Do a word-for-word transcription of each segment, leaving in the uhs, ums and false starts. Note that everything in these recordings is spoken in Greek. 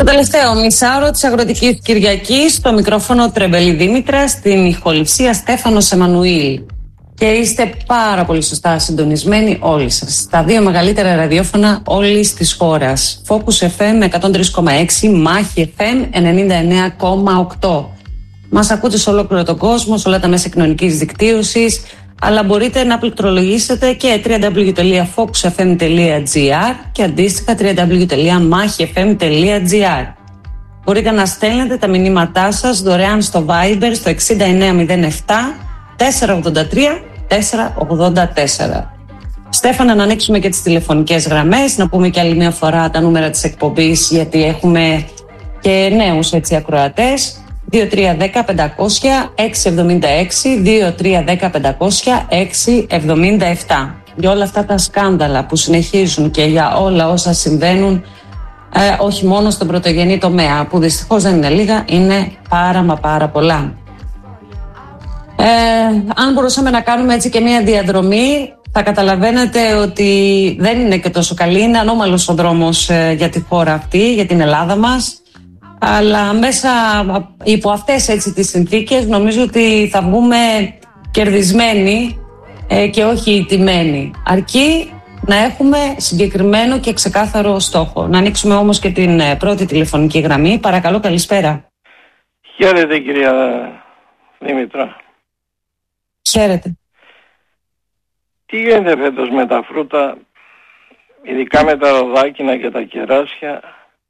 τελευταίο μισάωρο της Αγροτικής Κυριακής, στο μικρόφωνο Τρεμπελή Δήμητρα, στην ηχοληψία Στέφανος Εμμανουήλ. Και είστε πάρα πολύ σωστά συντονισμένοι όλοι σας στα δύο μεγαλύτερα ραδιόφωνα όλης της χώρας. Focus εφ εμ εκατόν τρία κόμμα έξι, Μάχη εφ εμ ενενήντα εννέα κόμμα οκτώ. Μας ακούτε σε ολόκληρο τον κόσμο, σε όλα τα μέσα κοινωνικής δικτύωσης, αλλά μπορείτε να πληκτρολογήσετε και double-u double-u double-u τελεία focus f m τελεία g r και αντίστοιχα double-u double-u double-u τελεία μάχη εφ εμ τελεία g r. Μπορείτε να στέλνετε τα μηνύματά σας δωρεάν στο Viber στο εξήντα εννέα μηδέν επτά τετρακόσια ογδόντα τρία τετρακόσια ογδόντα τέσσερα. Στέφανα, να ανοίξουμε και τις τηλεφωνικές γραμμές, να πούμε και άλλη μια φορά τα νούμερα της εκπομπής, γιατί έχουμε και νέους έτσι ακροατές. δύο τρία ένα μηδέν πεντακόσια έξι εβδομήντα έξι, δύο τρία ένα μηδέν πεντακόσια έξι εβδομήντα επτά. Για όλα αυτά τα σκάνδαλα που συνεχίζουν και για όλα όσα συμβαίνουν, ε, όχι μόνο στον πρωτογενή τομέα, που δυστυχώς δεν είναι λίγα, είναι πάρα μα πάρα πολλά. Ε, αν μπορούσαμε να κάνουμε έτσι και μια διαδρομή, θα καταλαβαίνετε ότι δεν είναι και τόσο καλή. Είναι ανώμαλος ο δρόμος ε, για τη χώρα αυτή, για την Ελλάδα μας. Αλλά μέσα υπό αυτές έτσι τις συνθήκες νομίζω ότι θα βγούμε κερδισμένοι ε, και όχι τιμένοι. Αρκεί να έχουμε συγκεκριμένο και ξεκάθαρο στόχο. Να ανοίξουμε όμως και την ε, πρώτη τηλεφωνική γραμμή. Παρακαλώ, καλησπέρα. Χαίρετε, κυρία Δήμητρα. Χαίρετε. Τι γίνεται φέτος με τα φρούτα, ειδικά με τα ροδάκινα και τα κεράσια?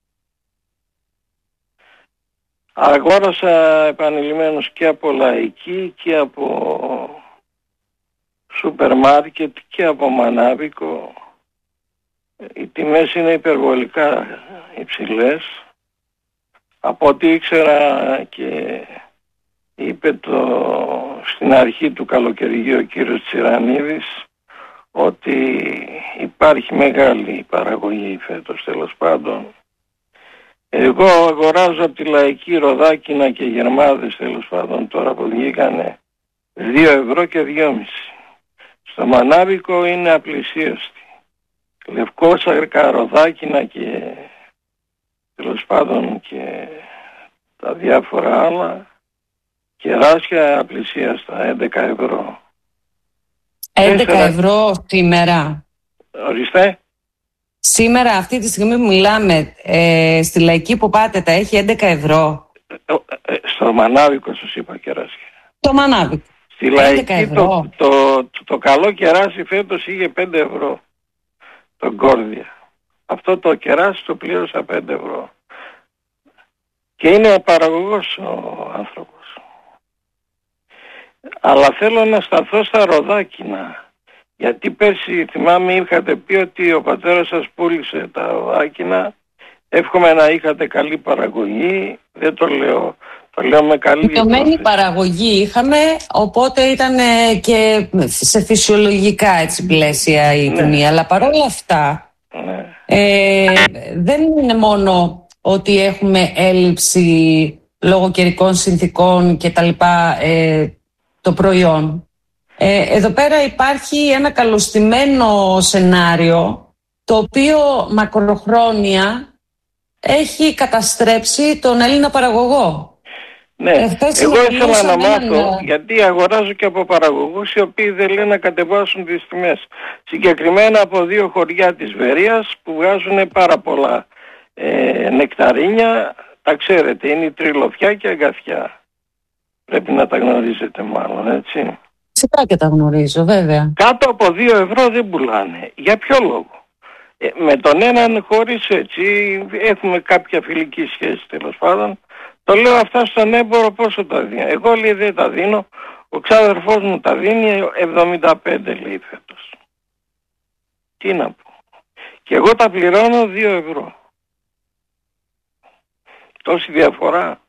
Αγόρασα επανειλημμένως και από λαϊκή και από σούπερ μάρκετ και από μανάβικο. Οι τιμές είναι υπερβολικά υψηλές. Από ό,τι ήξερα και είπε το, στην αρχή του καλοκαιριού ο κύριος Τσιρανίδης, ότι υπάρχει μεγάλη παραγωγή φέτος, τέλος πάντων. Εγώ αγοράζω από τη λαϊκή ροδάκινα και γερμάδες, τέλος πάντων, τώρα που βγήκανε δύο ευρώ και δυόμισι. Στο μανάβικο είναι απλησίωστη. Λευκόσαρκα, ροδάκινα και τέλος πάντων και τα διάφορα άλλα κεράσια απλησίαστα, έντεκα ευρώ. έντεκα ευρώ σήμερα. Ορίστε. Σήμερα, αυτή τη στιγμή που μιλάμε, ε, στη λαϊκή που πάτε τα έχει έντεκα ευρώ. Ε, ε, στο μανάβικο σας είπα κεράσια. Το μανάβικο. Στη λαϊκή το, το, το, το καλό κεράσι φέτος είχε πέντε ευρώ. Το γκόρδια. Αυτό το κεράσι το πλήρωσα πέντε ευρώ. Και είναι ο παραγωγός ο άνθρωπος. Αλλά θέλω να σταθώ στα ροδάκινα. Γιατί πέρσι θυμάμαι είχατε πει ότι ο πατέρας σας πούλησε τα ροδάκινα. Εύχομαι να είχατε καλή παραγωγή. Δεν το λέω, το λέω με καλή μειωμένη παραγωγή είχαμε, οπότε ήταν και σε φυσιολογικά έτσι πλαίσια η τιμή. Ναι. Αλλά παρόλα αυτά, ναι. ε, δεν είναι μόνο ότι έχουμε έλλειψη λόγω καιρικών συνθήκων και τα λοιπά ε, το προϊόν. Ε, εδώ πέρα υπάρχει ένα καλωστημένο σενάριο, το οποίο μακροχρόνια έχει καταστρέψει τον Έλληνα παραγωγό. Ναι, ε, εγώ ήθελα να μάθω, έναν... γιατί αγοράζω και από παραγωγούς οι οποίοι δεν λένε να κατεβάσουν τις τιμές. Συγκεκριμένα από δύο χωριά της Βερίας που βγάζουν πάρα πολλά ε, νεκταρίνια, τα ξέρετε, είναι η Τριλοφιά και Αγκαθιά. Πρέπει να τα γνωρίζετε μάλλον, έτσι. Φυσικά και τα γνωρίζω, βέβαια. Κάτω από δύο ευρώ δεν πουλάνε. Για ποιο λόγο? Ε, με τον έναν χωρίς έτσι, έχουμε κάποια φιλική σχέση τέλος πάντων. Το λέω αυτά στον έμπορο πόσο τα δίνω. Εγώ λέει δεν τα δίνω. Ο ξάδερφός μου τα δίνει εβδομήντα πέντε λέει φέτος. Τι να πω. Και εγώ τα πληρώνω δύο ευρώ. Τόση διαφορά.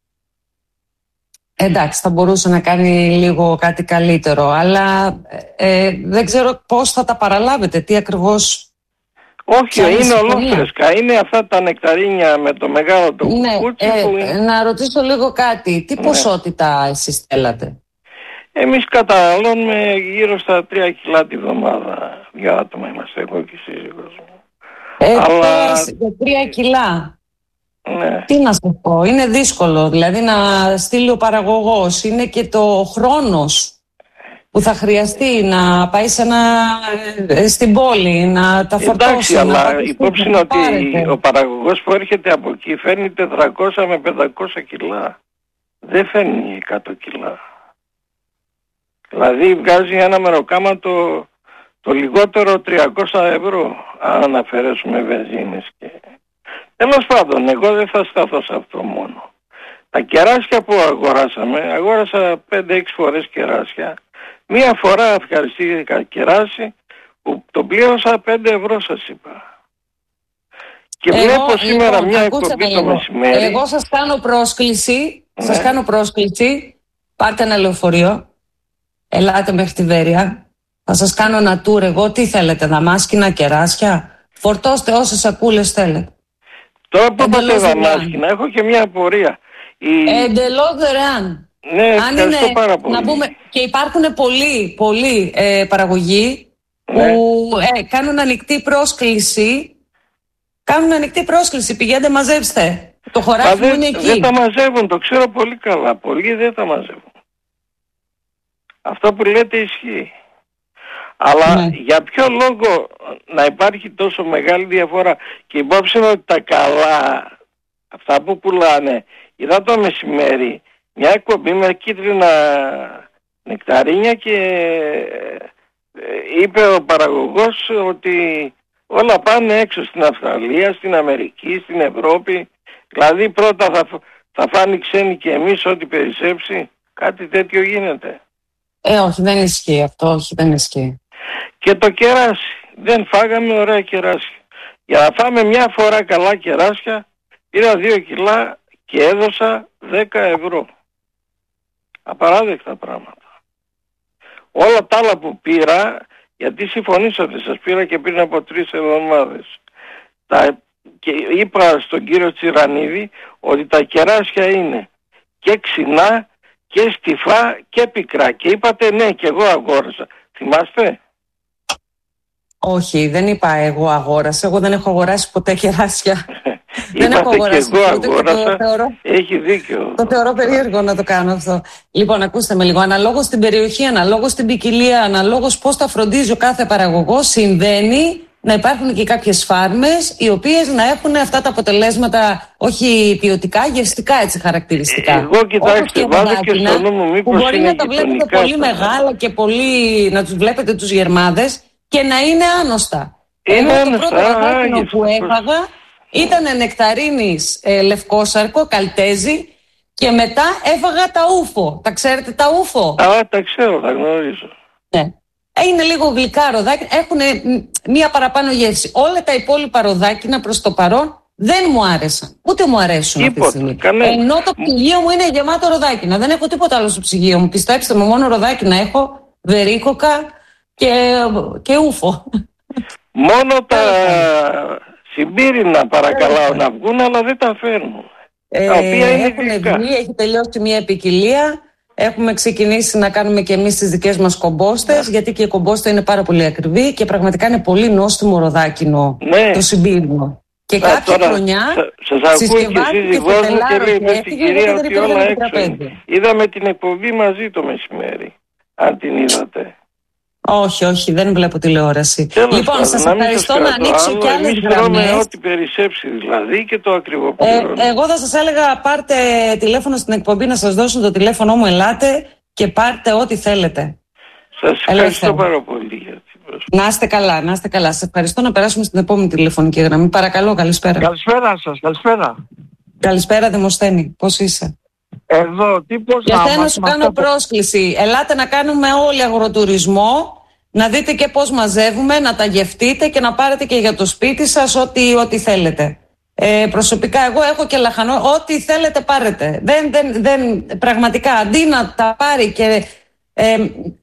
Εντάξει, θα μπορούσε να κάνει λίγο κάτι καλύτερο, αλλά ε, δεν ξέρω πώς θα τα παραλάβετε, τι ακριβώς... Όχι, είναι ολόφρεσκα, είναι αυτά τα νεκταρίνια με το μεγάλο το ναι, κουκούτσι ε, που είναι... Να ρωτήσω λίγο κάτι, τι ναι. ποσότητα εσείς θέλατε? Εμείς καταναλώνουμε γύρω στα τρία κιλά τη βδομάδα, δύο άτομα είμαστε εγώ και η σύζυγός μου. Ε, Αλλά... Για τρία κιλά. Ναι. Τι να σου πω, είναι δύσκολο. Δηλαδή να στείλει ο παραγωγός, είναι και το χρόνος που θα χρειαστεί να πάει σε ένα, στην πόλη, να τα φορτώσει. Εντάξει, αλλά υπόψη είναι ότι ο παραγωγός που έρχεται από εκεί φέρνει τετρακόσια με πεντακόσια κιλά. Δεν φέρνει εκατό κιλά. Δηλαδή βγάζει ένα μεροκάματο το λιγότερο τριακόσια ευρώ, αν αφαιρέσουμε βενζίνες και... Τέλος πάντων, εγώ δεν θα σταθώ σε αυτό μόνο. Τα κεράσια που αγοράσαμε, αγόρασα πέντε έξι φορές κεράσια. Μία φορά ευχαριστήθηκα κεράσι που το πλήρωσα πέντε ευρώ, σας είπα. Και εγώ, βλέπω σήμερα λοιπόν, μια εκπομπή το μεσημέρι. Εγώ σας κάνω πρόσκληση, ναι. σας κάνω πρόσκληση, πάρτε ένα λεωφορείο, ελάτε μέχρι τη Βέρεια, θα σας κάνω ένα tour εγώ, τι θέλετε, δαμάσκηνα, κεράσια, φορτώστε όσες σακούλες θέλετε. Τώρα που είπατε δαμάσκηνα, έχω και μια απορία. Η... Εντελώς δωρεάν. Ναι, αν ευχαριστώ είναι, πάρα πολύ. Να πούμε, και υπάρχουν πολλοί, πολλοί ε, παραγωγοί ναι. που ε, κάνουν ανοιχτή πρόσκληση. Κάνουν ανοιχτή πρόσκληση. Πηγαίνετε, μαζέψτε. Το χωράφι μου είναι εκεί. Δεν τα μαζεύουν, το ξέρω πολύ καλά. Πολλοί δεν τα μαζεύουν. Αυτό που λέτε ισχύει. Αλλά ναι. για ποιο λόγο να υπάρχει τόσο μεγάλη διαφορά? Και υπόψη είναι ότι τα καλά, αυτά που πουλάνε, είδα το μεσημέρι μια εκπομπή με κίτρινα νεκταρίνια και είπε ο παραγωγός ότι όλα πάνε έξω, στην Αυστραλία, στην Αμερική, στην Ευρώπη. Δηλαδή πρώτα θα, θα φάνε οι ξένοι και εμείς ό,τι περισσέψει. Κάτι τέτοιο γίνεται. Ε, όχι, δεν ισχύει αυτό, όχι, δεν ισχύει. Και το κεράσι. Δεν φάγαμε ωραία κεράσια. Για να φάμε μια φορά καλά κεράσια, πήρα δύο κιλά και έδωσα δέκα ευρώ. Απαράδεκτα πράγματα. Όλα τα άλλα που πήρα, γιατί συμφωνήσατε, σας πήρα και πριν από τρεις εβδομάδες. Τα, και είπα στον κύριο Τσιρανίδη ότι τα κεράσια είναι και ξινά και στιφά και πικρά. Και είπατε ναι, και εγώ αγόρασα. Θυμάστε? Όχι, δεν είπα εγώ αγόρασα. Εγώ δεν έχω αγοράσει ποτέ κεράσια. Δεν έχω αγοράσει. Και εγώ αγόρασα. Το θεωρώ, έχει δίκιο. Το θεωρώ περίεργο να το κάνω αυτό. Λοιπόν, ακούστε με λίγο. Αναλόγως στην περιοχή, αναλόγως στην ποικιλία, αναλόγως πώς τα φροντίζει ο κάθε παραγωγός, συμβαίνει να υπάρχουν και κάποιες φάρμες οι οποίες να έχουν αυτά τα αποτελέσματα, όχι ποιοτικά, γευστικά έτσι χαρακτηριστικά. Εγώ κοιτάξτε, βάζω και στο νου μου μήπως που μπορεί είναι να τα βλέπετε πολύ μεγάλα και πολύ, να τους βλέπετε τους γερμάδες και να είναι άnosτα. Είναι Εγώ άnosτα, το πρώτο ροδάκινο που έφαγα ήταν νεκταρίνης ε, λευκόσαρκο, καλτέζι και μετά έφαγα τα ούφο. Τα ξέρετε τα ούφο? Α, τα ξέρω, τα γνωρίζω. Ναι. Είναι λίγο γλυκά ροδάκινα, έχουν μία παραπάνω γεύση. Όλα τα υπόλοιπα ροδάκινα προς το παρόν δεν μου άρεσαν. Ούτε μου αρέσουν αυτή τη στιγμή. Ενώ το ψυγείο μου είναι γεμάτο ροδάκινα. Δεν έχω τίποτα άλλο στο ψυγείο μου. Πιστέψτε με, μόνο ροδάκινα έχω, βερίκοκα και, και ούφο. Μόνο τα συμπίρινα παρακαλάω να βγουν, αλλά δεν τα φέρνουν. Ε, τα οποία είναι έχουν γλυκά. βγει, έχει τελειώσει μια ποικιλία. Έχουμε ξεκινήσει να κάνουμε και εμείς τις δικές μας κομπόστες, yeah. γιατί και η κομπόστα είναι πάρα πολύ ακριβή και πραγματικά είναι πολύ νόστιμο ροδάκινο ναι. το συμπίρινο. Και Α, κάποια τώρα, χρονιά σας ακούει και η σύζυγός μου και λέει με την κυρία ότι όλα έξω. Είδαμε την εκπομπή μαζί το μεσημέρι, αν την είδατε. Όχι, όχι, δεν βλέπω τηλεόραση. Τέλος λοιπόν, πάνω, σας να ευχαριστώ να ανοίξω κι άλλες γραμμές. γραμμές. Ό,τι περισσέψει δηλαδή και το ακριβό ε, Εγώ θα σας έλεγα πάρτε τηλέφωνο στην εκπομπή να σας δώσουν το τηλέφωνο μου, ελάτε και πάρτε ό,τι θέλετε. Σας ευχαριστώ πάρα πολύ για την πρόσφαση. Να είστε καλά, να είστε καλά. Σας ευχαριστώ, να περάσουμε στην επόμενη τηλεφωνική γραμμή. Παρακαλώ, καλησπέρα. Καλησπέρα σας, καλησπέρα. Καλησπέρα Δημοσθένη, πώς είσαι? Εδώ, τι πώς για να να σου κάνω αυτό... πρόσκληση. Ελάτε να κάνουμε όλοι αγροτουρισμό, να δείτε και πώς μαζεύουμε, να τα γευτείτε και να πάρετε και για το σπίτι σας ό,τι, ό,τι θέλετε. Ε, προσωπικά εγώ έχω και λαχανό, ό,τι θέλετε πάρετε. Δεν, δεν, δεν, πραγματικά, αντί να τα πάρει και ε,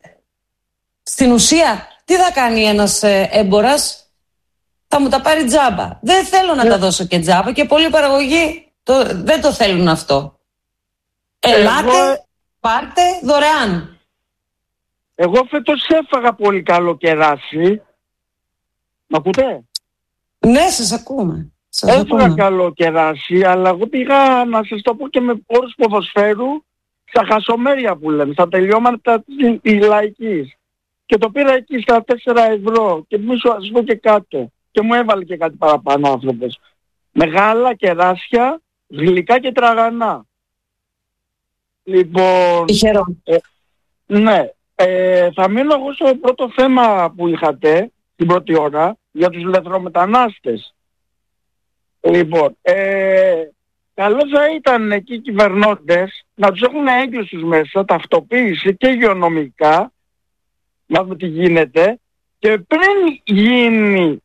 στην ουσία, τι θα κάνει ένας ε, έμπορας? Θα μου τα πάρει τζάμπα. Δεν θέλω να yeah. τα δώσω και τζάμπα και πολλοί παραγωγοί το, δεν το θέλουν αυτό. Ελάτε, εγώ... πάρτε δωρεάν. Εγώ φέτος έφαγα πολύ καλό κεράσι. Μ' ακούτε? Ναι, σας ακούμε. Έφυγα καλό κεράσι, αλλά εγώ πήγα, να σας το πω, και με όρους ποδοσφαίρου στα χασομέρια που λέμε, στα τελειώματα της λαϊκής. Και το πήρα εκεί στα τέσσερα ευρώ και μη σου ας πω και κάτω. Και μου έβαλε και κάτι παραπάνω άνθρωπος. Μεγάλα κεράσια, γλυκά και τραγανά. Λοιπόν... Ε, ναι. Ε, θα μείνω εγώ στο πρώτο θέμα που είχατε την πρώτη ώρα για τους λαθρομετανάστες. Λοιπόν, ε, καλό θα ήταν εκεί οι κυβερνώντες να τους έχουν έγκλειστους μέσα, ταυτοποίηση και υγειονομικά, να δούμε τι γίνεται, και πριν γίνει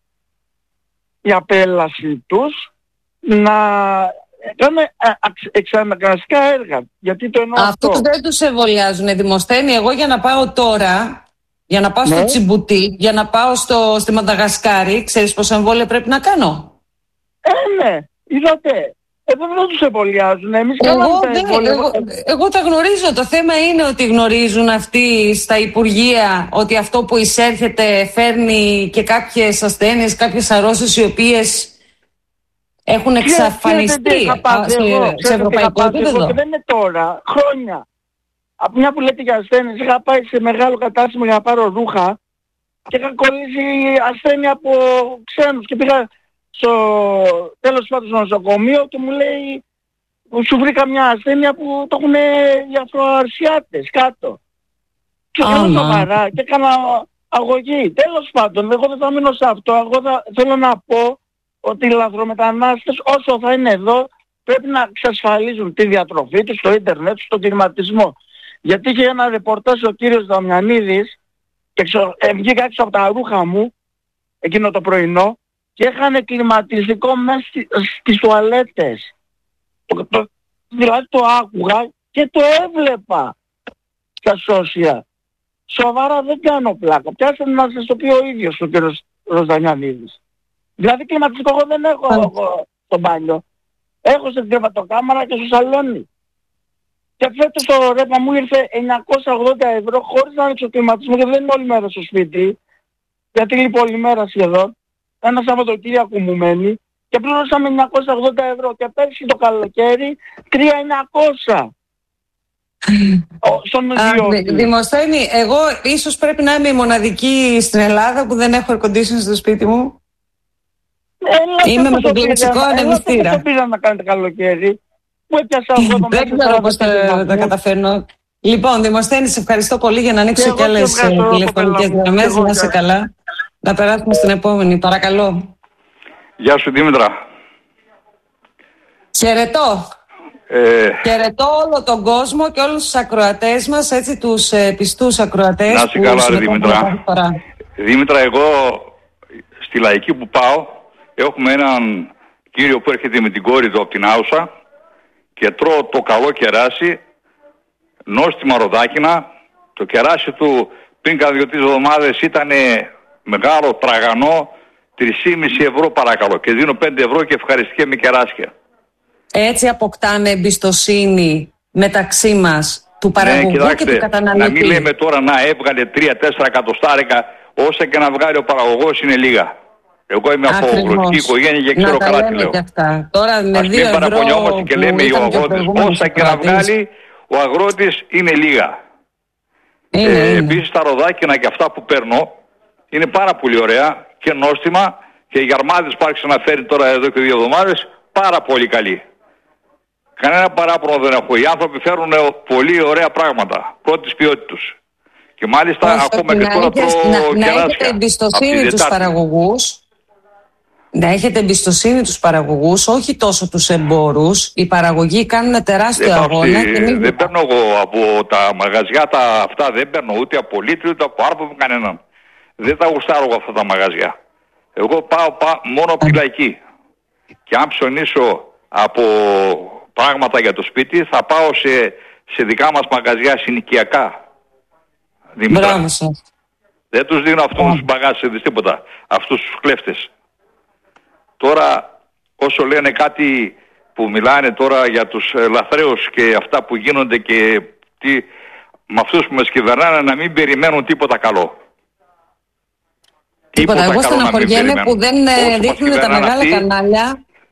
η απέλαση τους να κάνουν εξαναγκαστικά έργα. Γιατί το εννοώ αυτό. Αυτό δεν τους εμβολιάζουν, Δημοσθένη. Εγώ για να πάω τώρα, για να πάω ναι. στο Τσιμπούτι, για να πάω στο, στη Μανταγασκάρη, ξέρεις πόσα εμβόλια πρέπει να κάνω? Ε, ναι, είδατε. Εδώ δεν τους εμβολιάζουν. Εμείς εγώ, δεν, εγώ, εγώ τα γνωρίζω. Το θέμα είναι ότι γνωρίζουν αυτοί στα Υπουργεία ότι αυτό που εισέρχεται φέρνει και κάποιες ασθένειες, κάποιες αρρώσεις οι οποίες έχουν εξαφανιστεί σε ευρωπαϊκό επίπεδο. Και δεν είναι τώρα, χρόνια. Από μια που λέτε για ασθένειες, είχα πάει σε μεγάλο κατάστημα για να πάρω ρούχα και είχα κολλήσει ασθένεια από ξένους και πήγα στο τέλος πάντων στο νοσοκομείο και μου λέει σου βρήκα μια ασθένεια που το έχουν οι Αφροαρσιάτες κάτω. Και έκανα σοβαρά και έκανα αγωγή. Τέλος πάντων, εγώ δεν θα μείνω σε αυτό. Εγώ θα, θέλω να πω ότι οι λαθρομετανάστες όσο θα είναι εδώ πρέπει να εξασφαλίζουν τη διατροφή τους, το ίντερνετ, στον κλιματισμό. Γιατί είχε ένα ρεπορτάζ ο κύριος Δαμιανίδης και ξο, ε, βγήκα έξω από τα ρούχα μου εκείνο το πρωινό και είχαν κλιματιστικό μέσα στις τουαλέτες. Το, το, δηλαδή το άκουγα και το έβλεπα στα σώσια. Σοβαρά δεν κάνω πλάκα. Πιάστε να σας το πει ο ίδιος ο κύριος Ροσδανιανίδης. Δηλαδή κλιματιστικό εγώ δεν έχω εγώ στο μπάνιο. Έχω στην κρεβατοκάμαρα και στο σαλόνι. Και φέτος το ρεύμα μου ήρθε εννιακόσια ογδόντα ευρώ χωρίς να ανοίξω κλιματισμό γιατί δεν είναι όλη μέρα στο σπίτι. Γιατί λείπω όλη μέρα σχεδόν. Ένα Σαββατοκύριακο μου μένει και πλήρωσαμε εννιακόσια ογδόντα ευρώ και πέρσι το καλοκαίρι τρία χιλιάδες εννιακόσια. Στον ιδιώτη. Δημοσθένη, εγώ ίσως πρέπει να είμαι η μοναδική στην Ελλάδα που δεν έχω air conditioning στο σπίτι μου. Έλα, είμαι με τον κλασικό ανεμιστήρα. Δεν πήγα να κάνετε καλοκαίρι. Μου έπιασα αυτό το δεν ξέρω πώς τα καταφέρνω. Λοιπόν, Δημοσθένη, σε ευχαριστώ πολύ για να ανοίξω και άλλες τηλεφωνικές γραμμές. Να είσαι καλά. Να περάσουμε στην επόμενη, παρακαλώ. Γεια σου Δήμητρα. Χαιρετώ. Ε... Χαιρετώ όλο τον κόσμο και όλους τους ακροατές μας, έτσι τους ε, πιστούς ακροατές. Να είσαι καλά ρε Δήμητρα. Δήμητρα, εγώ στη λαϊκή που πάω έχουμε έναν κύριο που έρχεται με την κόρη του από την Άουσα και τρώω το καλό κεράσι, νόστιμα ροδάκινα. Το κεράσι του πριν κάνα δύο-τρεις εβδομάδες ήταν μεγάλο, τραγανό, τρία και μισό ευρώ παρακαλώ και δίνω πέντε ευρώ και ευχαριστήκε με κεράσια. Έτσι αποκτάμε εμπιστοσύνη μεταξύ μας του παραγωγού ναι, κοιτάξτε, και του καταναλωτή. Να μην λέμε τώρα να έβγαλε τρία τέσσερα εκατοστάρικα, όσα και να βγάλει ο παραγωγός είναι λίγα. Εγώ είμαι από αγροτική οικογένεια και ξέρω καλά τι λέω. Τώρα με ας μην παραπονιόμαστε και λέμε οι αγρότες, όσα και να βγάλει ο αγρότης είναι λίγα. Είναι, ε, είναι. Επίσης τα ροδάκινα και αυτά που παίρνω είναι πάρα πολύ ωραία και νόστιμα και οι γαρμάδες που άρχισαν να φέρει τώρα εδώ και δύο εβδομάδες πάρα πολύ καλή. Κανένα παράπονο δεν έχω. Οι άνθρωποι φέρουν πολύ ωραία πράγματα. Πρώτης ποιότητας. Και μάλιστα Όσο ακόμα και τώρα τρώω κεράσια. Να έχετε εμπιστοσύνη τους παραγωγούς. Να έχετε εμπιστοσύνη τους παραγωγούς, όχι τόσο τους εμπόρους. Οι παραγωγοί κάνουν τεράστιο δεν αγώνα. Αυτή, μην... Δεν παίρνω εγώ από τα μαγαζιά τα αυτά, δεν παίρνω ούτε από λίτρη ούτε από άρπο με κανέναν. Δεν τα γουστάρω εγώ αυτά τα μαγαζιά. Εγώ πάω, πάω μόνο από τη λαϊκή. Και αν ψωνίσω από πράγματα για το σπίτι, θα πάω σε, σε δικά μας μαγαζιά συνοικιακά. Μπράβο σας. Δεν τους δίνω αυτούς τους μπαγάζες τίποτα, αυτούς τους κλέφτες. Τώρα όσο λένε κάτι που μιλάνε τώρα για τους ε, λαθρέους και αυτά που γίνονται και τι, με αυτούς που μας κυβερνάνε να μην περιμένουν τίποτα καλό. Τίποτα. Εγώ στεναχωριέμαι που δεν δείχνουν τα μεγάλα αυτοί, κανάλια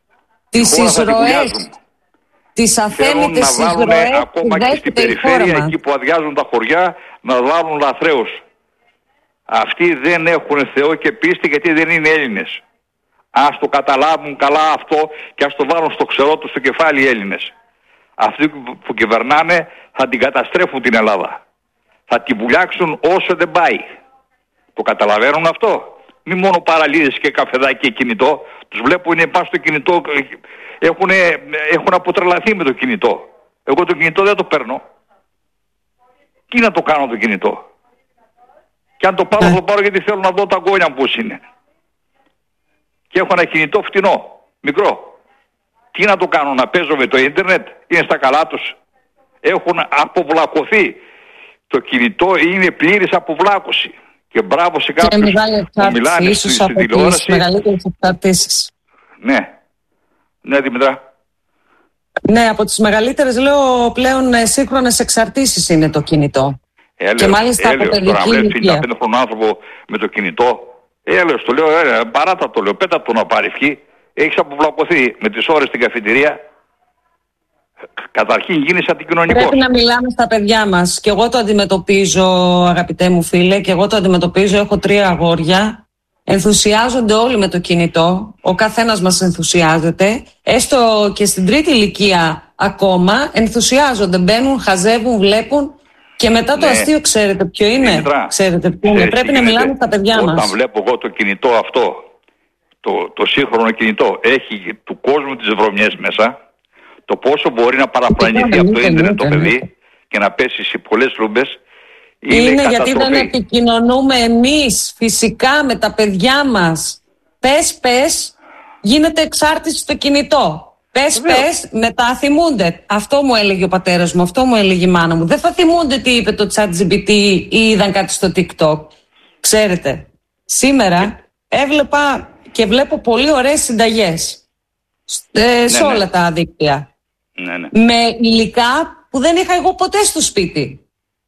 τις εισρωές, τις αθέμητες εισρωές ακόμα και στην περιφέρεια, εκεί που αδειάζουν τα χωριά, να βάλουν λαθρέους. Αυτοί δεν έχουν Θεό και πίστη, γιατί δεν είναι Έλληνες. Ας το καταλάβουν καλά αυτό και ας το βάλουν στο ξερό τους στο κεφάλι οι Έλληνες. Αυτοί που κυβερνάνε θα την καταστρέφουν την Ελλάδα. Θα την βουλιάξουν όσο δεν πάει. Το καταλαβαίνουν αυτό? Μη μόνο παραλίδες και καφεδάκι και κινητό. Τους βλέπω είναι πάνω στο κινητό. Έχουν, έχουν αποτρελαθεί με το κινητό. Εγώ το κινητό δεν το παίρνω. Τι να το κάνω το κινητό? Και αν το πάρω, θα το πάρω γιατί θέλω να δω τα γόνια πώς είναι. Και έχω ένα κινητό φτηνό, μικρό. Τι να το κάνω, να παίζω με το ίντερνετ? Είναι στα καλά τους. Έχουν αποβλακωθεί. Το κινητό είναι πλήρης αποβλάκωση. Και μπράβο σε κάποιους που μιλάνε ίσως στην από τηλεόραση. τις μεγαλύτερες εξαρτήσεις. Ναι. Ναι, Δημητρά. Ναι, από τις μεγαλύτερες, λέω, πλέον ε, σύγχρονες εξαρτήσεις είναι το κινητό. Έλεος, και μάλιστα έλεος, από παιδική τώρα βλέπεις ηλικία. πενήντα πέντε χρονών άνθρωπο με το κινητό. Έλεος, το λέω, έλεος, παράτα το λέω, πέτα το να πάρει ευχή. Έχεις αποβλακωθεί με τις ώρες στην καφετηρία. Καταρχήν γίνεις αντικοινωνικός. Πρέπει να μιλάμε στα παιδιά μας. Και εγώ το αντιμετωπίζω, αγαπητέ μου φίλε, και εγώ το αντιμετωπίζω. Έχω τρία αγόρια. Ενθουσιάζονται όλοι με το κινητό. Ο καθένας μας ενθουσιάζεται. Έστω και στην τρίτη ηλικία ακόμα ενθουσιάζονται. Μπαίνουν, χαζεύουν, βλέπουν. Και μετά το ναι. αστείο, ξέρετε ποιο είναι? Δημητρά, Ξέρετε ποιο είναι? Πρέπει να μιλάμε στα παιδιά Όταν μας. Όταν βλέπω εγώ το κινητό αυτό, το, το σύγχρονο κινητό, έχει του κόσμου τις βρωμιές μέσα. Το πόσο μπορεί να παραπλανηθεί από το ίντερνετ το παιδί και να πέσει σε πολλές λούμπες. Είναι, είναι γιατί δεν επικοινωνούμε εμείς φυσικά με τα παιδιά μας. Πες, πες, γίνεται εξάρτηση στο κινητό. Πες, Βεβαίως. πες, μετά θυμούνται. Αυτό μου έλεγε ο πατέρας μου, αυτό μου έλεγε η μάνα μου. Δεν θα θυμούνται τι είπε το ChatGPT ή είδαν κάτι στο TikTok. Ξέρετε, σήμερα έβλεπα και βλέπω πολύ ωραίες συνταγές ε, σε ναι, όλα ναι. τα δίκτυα. Ναι, ναι. Με υλικά που δεν είχα εγώ ποτέ στο σπίτι.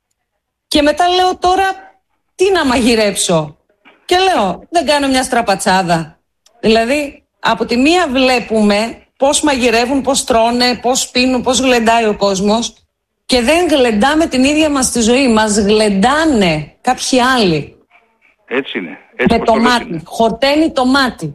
Και μετά λέω τώρα τι να μαγειρέψω. Και λέω δεν κάνω μια στραπατσάδα. Δηλαδή από τη μία βλέπουμε πώς μαγειρεύουν, πώς τρώνε, πώς πίνουν, πώς γλεντάει ο κόσμος. Και δεν γλεντάμε την ίδια μας τη ζωή. Μας γλεντάνε κάποιοι άλλοι. Έτσι είναι. Έτσι με το μάτι. Είναι. Χορταίνει το μάτι.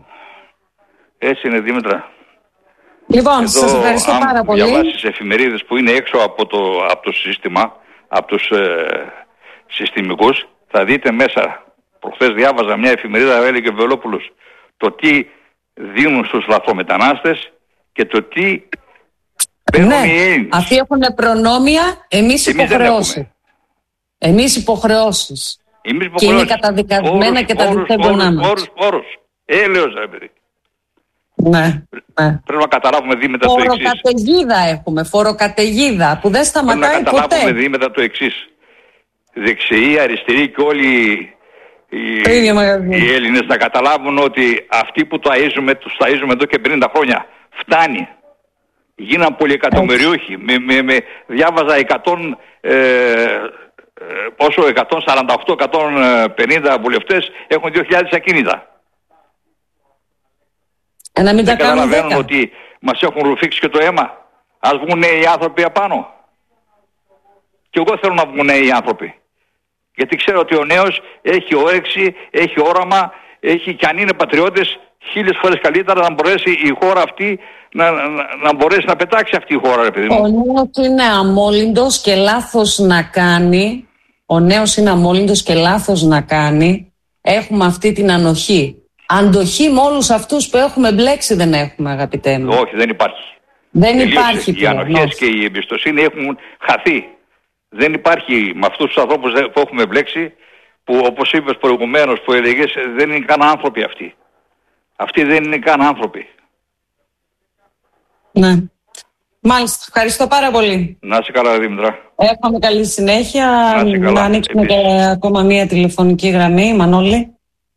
Έτσι είναι, Δήμητρα. Λοιπόν, εδώ, σας ευχαριστώ αν πάρα πολύ. Αν διαβάσεις εφημερίδες που είναι έξω από το, από το σύστημα, από τους ε, συστημικούς, θα δείτε μέσα. Προχθές διάβαζα μια εφημερίδα, έλεγε ο Βελόπουλος, το τι δίνουν στους λαθρομετανάστες και το τι παίρνουν ναι, οι Έλληνες. Αυτοί έχουν προνόμια, εμείς, εμείς υποχρεώσεις. Εμείς υποχρεώσεις. Εμείς και είναι καταδικασμένα όρους, και τα διτέγγονά μας. Όρους, όρους. Έλεος, ρε παιδί. Ναι, ναι. Πρέπει να καταλάβουμε Δήμητρα το εξής. Φοροκαταιγίδα έχουμε, φοροκαταιγίδα που δεν σταματάει ποτέ. Πρέπει να καταλάβουμε ποτέ. Δήμητρα το εξής. Δεξιοί, αριστεροί και όλοι οι, οι Έλληνες να καταλάβουν ότι αυτοί που ταΐζουμε, τους ταΐζουμε εδώ και πενήντα χρόνια. Φτάνει. Γίναν πολυεκατομμυριούχοι. Με, με, με, διάβαζα εκατό, ε, πόσο, εκατόν σαράντα οκτώ εκατόν πενήντα βουλευτές έχουν δύο χιλιάδες ακίνητα. Ε, να μην δεν τα καταλαβαίνουν ότι μας έχουν ρουφήξει και το αίμα. Ας βγουν νέοι άνθρωποι απάνω. Και εγώ θέλω να βγουν νέοι άνθρωποι. Γιατί ξέρω ότι ο νέος έχει όρεξη, έχει όραμα, έχει, και αν είναι πατριώτες, χίλιες φορές καλύτερα να μπορέσει η χώρα αυτή να, να, να μπορέσει να πετάξει αυτή η χώρα, ρε παιδί μου. Ο νέος είναι αμόλυντος και λάθος να κάνει. Ο νέος είναι αμόλυντος και λάθος να κάνει. Έχουμε αυτή την ανοχή. Αντοχή με όλους αυτούς που έχουμε μπλέξει δεν έχουμε, αγαπητέ μου. Όχι, δεν υπάρχει. Δεν Τελείωσε. υπάρχει. Οι πλέον, ανοχές όχι. Και η εμπιστοσύνη έχουν χαθεί. Δεν υπάρχει με αυτούς τους ανθρώπους που έχουμε μπλέξει, που όπως είπες προηγουμένως, που έλεγες, δεν είναι καν άνθρωποι αυτοί. Αυτοί δεν είναι καν άνθρωποι. Ναι. Μάλιστα. Ευχαριστώ πάρα πολύ. Να είσαι καλά, Δήμητρα. Έχουμε καλή συνέχεια. Να, να ανοίξουμε και ακόμα μία τηλεφωνική γραμμή. Μανώλη.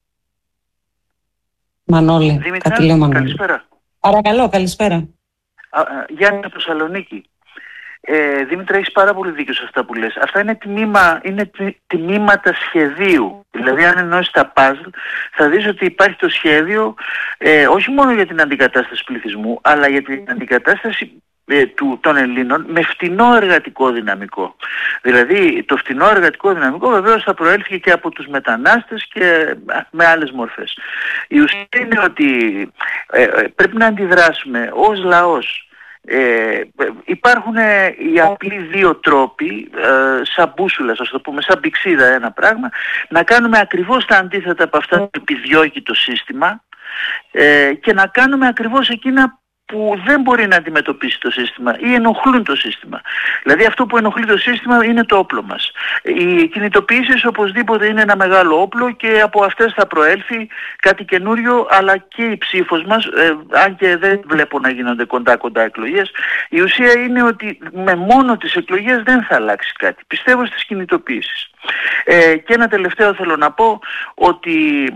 Μανώλη. Δήμητρα, κάτι λέω Μανώλη. Καλησπέρα. Παρακαλώ, καλησπέρα. Α, Γιάννη από Θεσσαλονίκη. Ε, Δήμητρα, έχεις πάρα πολύ δίκιο σε αυτά που λες. Αυτά είναι, τμήμα, είναι τμήματα σχεδίου. Δηλαδή, αν ενώσεις τα παζλ, θα δεις ότι υπάρχει το σχέδιο ε, όχι μόνο για την αντικατάσταση πληθυσμού, αλλά για την αντικατάσταση ε, του, των Ελλήνων με φτηνό εργατικό δυναμικό. Δηλαδή, το φτηνό εργατικό δυναμικό βεβαίως θα προέλθει και από τους μετανάστες και με άλλες μορφές. Η ουσία είναι ότι ε, ε, πρέπει να αντιδράσουμε ως λαός. Ε, υπάρχουν ε, οι απλοί δύο τρόποι, ε, σαν μπούσουλα, ας το πούμε, σαν πηξίδα ένα πράγμα, να κάνουμε ακριβώς τα αντίθετα από αυτά που επιδιώκει το σύστημα ε, και να κάνουμε ακριβώς εκείνα που δεν μπορεί να αντιμετωπίσει το σύστημα ή ενοχλούν το σύστημα. Δηλαδή αυτό που ενοχλεί το σύστημα είναι το όπλο μας. Οι κινητοποιήσεις οπωσδήποτε είναι ένα μεγάλο όπλο και από αυτές θα προέλθει κάτι καινούριο, αλλά και η ψήφος μας, ε, αν και δεν βλέπω να γίνονται κοντά κοντά εκλογές, η ουσία είναι ότι με μόνο τις εκλογές δεν θα αλλάξει κάτι. Πιστεύω στις κινητοποιήσεις. Ε, και ένα τελευταίο θέλω να πω, ότι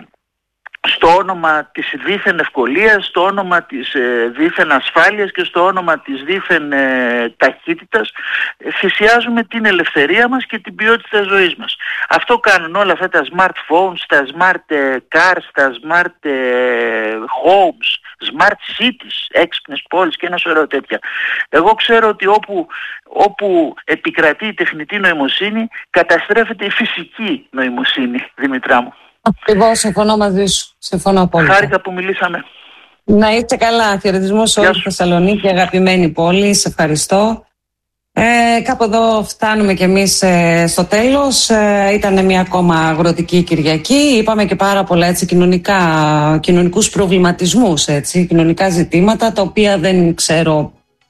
στο όνομα της δίθεν ευκολίας, στο όνομα της ε, δίθεν ασφάλειας και στο όνομα της δίθεν ε, ταχύτητας ε, θυσιάζουμε την ελευθερία μας και την ποιότητα ζωής μας. Αυτό κάνουν όλα αυτά τα smartphones, τα smart ε, cars, τα smart ε, homes, smart cities, έξυπνες πόλεις και ένα σωρό τέτοια. Εγώ ξέρω ότι όπου, όπου επικρατεί η τεχνητή νοημοσύνη, καταστρέφεται η φυσική νοημοσύνη, Δημητρά μου. Ακριβώς, συμφωνώ μαζί σου. Συμφωνώ απόλυτα. Χάρηκα που μιλήσαμε. Να είστε καλά. Χαιρετισμό σε όλη τη Θεσσαλονίκη, αγαπημένη πόλη. Σε ευχαριστώ. Ε, κάπου εδώ φτάνουμε κι εμείς ε, στο τέλος. Ε, ήταν μια ακόμα αγροτική Κυριακή. Είπαμε και πάρα πολλά έτσι, κοινωνικά, κοινωνικούς προβληματισμούς, έτσι, κοινωνικά ζητήματα, τα οποία δεν ξέρω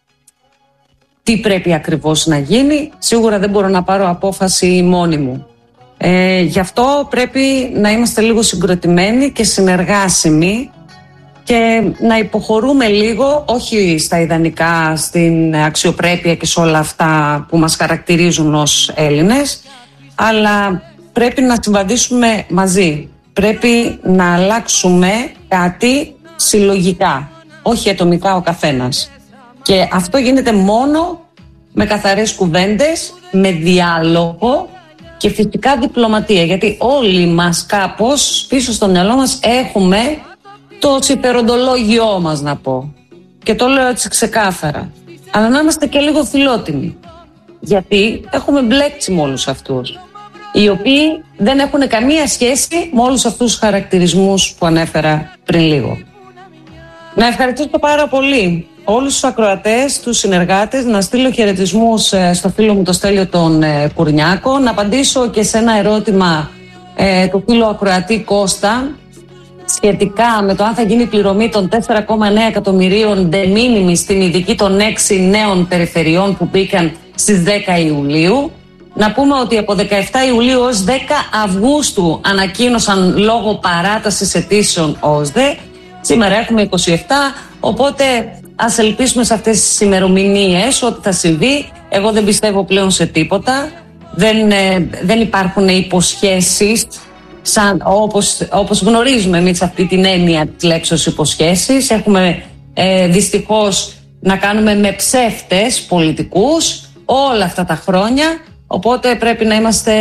τι πρέπει ακριβώς να γίνει. Σίγουρα δεν μπορώ να πάρω απόφαση μόνη μου. Ε, γι' αυτό πρέπει να είμαστε λίγο συγκροτημένοι και συνεργάσιμοι και να υποχωρούμε λίγο, όχι στα ιδανικά, στην αξιοπρέπεια και σε όλα αυτά που μας χαρακτηρίζουν ως Έλληνες, αλλά πρέπει να συμβαδίσουμε μαζί. Πρέπει να αλλάξουμε κάτι συλλογικά, όχι ατομικά ο καθένας. Και αυτό γίνεται μόνο με καθαρές κουβέντες, με διάλογο και φυσικά διπλωματία, γιατί όλοι μας κάπως πίσω στο μυαλό μας έχουμε το συμφεροντολόγιό μας, να πω. Και το λέω έτσι ξεκάθαρα. Αλλά να είμαστε και λίγο φιλότιμοι. Γιατί έχουμε μπλέξει με όλους αυτούς, οι οποίοι δεν έχουν καμία σχέση με όλους αυτούς τους χαρακτηρισμούς που ανέφερα πριν λίγο. Να ευχαριστήσω πάρα πολύ όλους τους ακροατές, τους συνεργάτες, να στείλω χαιρετισμούς στο φίλο μου το Στέλιο τον ε, Κουρνιάκο, να απαντήσω και σε ένα ερώτημα ε, του φίλου ακροατή Κώστα σχετικά με το αν θα γίνει η πληρωμή των τέσσερα κόμμα εννέα εκατομμυρίων de minimis στην ειδική των έξι νέων περιφερειών που μπήκαν στις δέκα Ιουλίου. Να πούμε ότι από δεκαεφτά Ιουλίου ως δέκα Αυγούστου ανακοίνωσαν λόγω παράτασης αιτήσεων ΟΣΔΕ. Σήμερα έχουμε είκοσι επτά, οπότε ας ελπίσουμε σε αυτές τις ημερομηνίες ότι θα συμβεί. Εγώ δεν πιστεύω πλέον σε τίποτα. Δεν, ε, δεν υπάρχουν υποσχέσεις, σαν, όπως, όπως γνωρίζουμε εμείς αυτή την έννοια της λέξης υποσχέσεις. Έχουμε ε, δυστυχώς να κάνουμε με ψεύτες πολιτικούς όλα αυτά τα χρόνια, οπότε πρέπει να είμαστε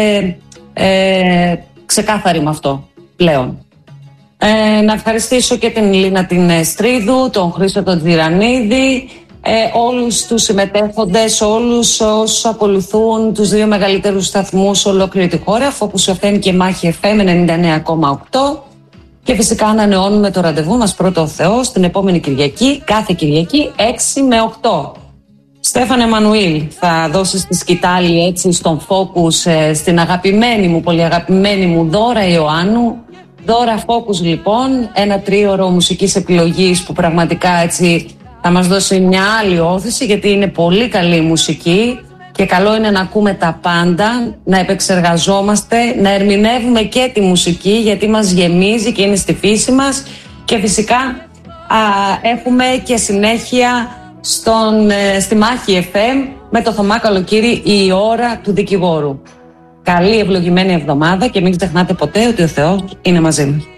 ε, ξεκάθαροι με αυτό πλέον. Ε, να ευχαριστήσω και την Λίνα την Στρίδου, τον Χρήστο τον Τζιρανίδη, ε, όλους τους συμμετέχοντες, όλους όσους ακολουθούν τους δύο μεγαλύτερους σταθμούς σε ολόκληρη τη χώρα, όπως εφ εμ και Μάχη εφ εμ ενενήντα εννέα κόμμα οκτώ. Και φυσικά ανανεώνουμε το ραντεβού μας, πρώτο ο Θεός, την επόμενη Κυριακή, κάθε Κυριακή έξι με οκτώ. Στέφανε Εμμανουήλ, θα δώσεις τη σκητάλη έτσι στον focus ε, στην αγαπημένη μου, πολύ αγαπημένη μου Δώρα Ιωάννου. Δώρα Focus λοιπόν, ένα τρίωρο μουσικής επιλογής που πραγματικά έτσι θα μας δώσει μια άλλη όθηση, γιατί είναι πολύ καλή μουσική και καλό είναι να ακούμε τα πάντα, να επεξεργαζόμαστε, να ερμηνεύουμε και τη μουσική, γιατί μας γεμίζει και είναι στη φύση μας. Και φυσικά α, έχουμε και συνέχεια στον, στη Μάχη εφ εμ με το Θωμά Καλοκύρη, η ώρα του δικηγόρου. Καλή ευλογημένη εβδομάδα και μην ξεχνάτε ποτέ ότι ο Θεός είναι μαζί μας.